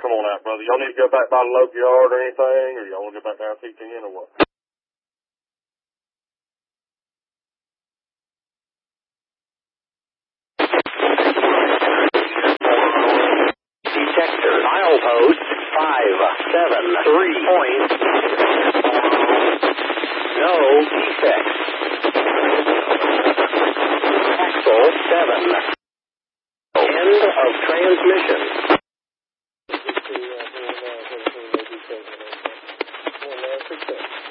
come on out, brother. Y'all need to go back by the local yard or anything, or y'all want to go back down T10 or what? Detector, milepost 573 points. No defects. Axle 7. End of transmission.